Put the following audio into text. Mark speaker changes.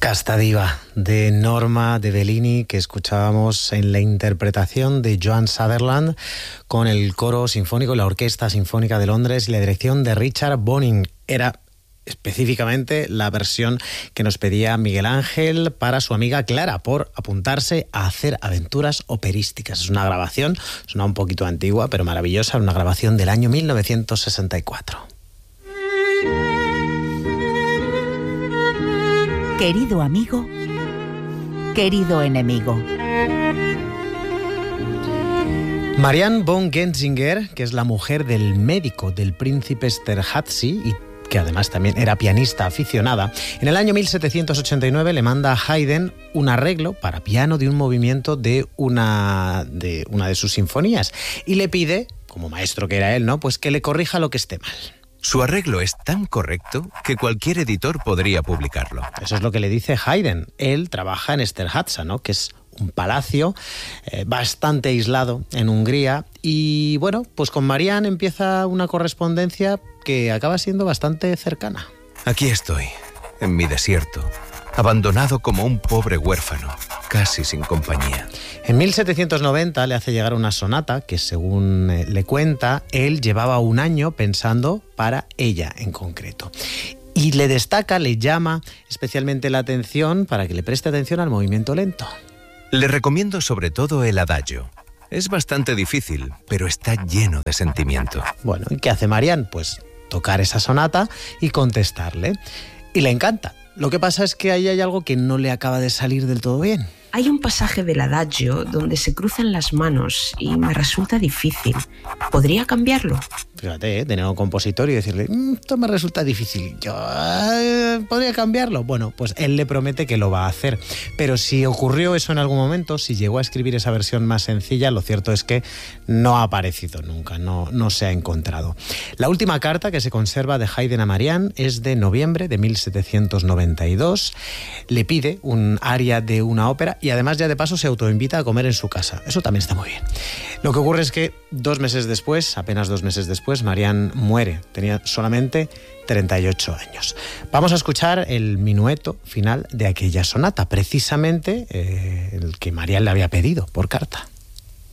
Speaker 1: Casta Diva, de Norma de Bellini, que escuchábamos en la interpretación de Joan Sutherland con el coro sinfónico y la Orquesta Sinfónica de Londres y la dirección de Richard Boning. Era específicamente la versión que nos pedía Miguel Ángel para su amiga Clara por apuntarse a hacer aventuras operísticas. Es una grabación, suena un poquito antigua, pero maravillosa, una grabación del año 1964.
Speaker 2: Querido amigo, querido enemigo.
Speaker 1: Marianne von Genzinger, que es la mujer del médico del príncipe Esterházy y que además también era pianista aficionada, en el año 1789 le manda a Haydn un arreglo para piano de un movimiento de una de sus sinfonías y le pide, como maestro que era él, ¿no?, pues que le corrija lo que esté mal.
Speaker 3: Su arreglo es tan correcto que cualquier editor podría publicarlo.
Speaker 1: Eso es lo que le dice Haydn. Él trabaja en Esterházy, ¿no?, que es un palacio bastante aislado en Hungría. Y bueno, pues con Marianne empieza una correspondencia que acaba siendo bastante cercana.
Speaker 3: Aquí estoy, en mi desierto, abandonado como un pobre huérfano, casi sin compañía.
Speaker 1: En 1790 le hace llegar una sonata que, según le cuenta, él llevaba un año pensando para ella en concreto. Y le destaca, le llama especialmente la atención para que le preste atención al movimiento lento.
Speaker 3: Le recomiendo sobre todo el adagio. Es bastante difícil, pero está lleno de sentimiento.
Speaker 1: Bueno, ¿y qué hace Marianne? Pues tocar esa sonata y contestarle. Y le encanta. Lo que pasa es que ahí hay algo que no le acaba de salir del todo bien.
Speaker 4: Hay un pasaje del adagio donde se cruzan las manos y me resulta difícil. ¿Podría cambiarlo?
Speaker 1: Fíjate, tener un compositor y decirle, esto me resulta difícil, yo podría cambiarlo. Bueno, pues él le promete que lo va a hacer. Pero si ocurrió eso en algún momento, si llegó a escribir esa versión más sencilla, lo cierto es que no ha aparecido nunca, no se ha encontrado. La última carta que se conserva de Haydn a Marianne es de noviembre de 1792. Le pide un aria de una ópera y además ya de paso se autoinvita a comer en su casa. Eso también está muy bien. Lo que ocurre es que apenas 2 meses después, Marianne muere. Tenía solamente 38 años. Vamos a escuchar el minueto final de aquella sonata, precisamente el que Marianne le había pedido por carta.